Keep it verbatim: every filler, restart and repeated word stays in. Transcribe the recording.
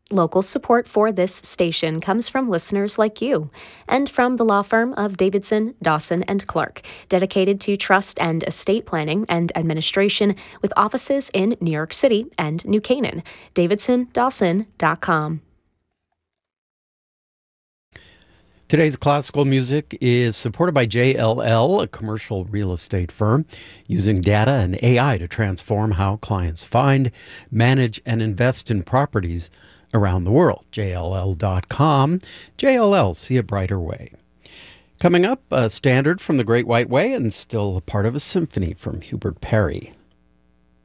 Local support for this station comes from listeners like you and from the law firm of Davidson, Dawson, and Clark, dedicated to trust and estate planning and administration with offices in New York City and New Canaan. davidson dawson dot com. Today's classical music is supported by J L L, a commercial real estate firm, using data and A I to transform how clients find, manage, and invest in properties around the world. J L L dot com. J L L, see a brighter way. Coming up, a standard from the Great White Way and still a part of a symphony from Hubert Parry.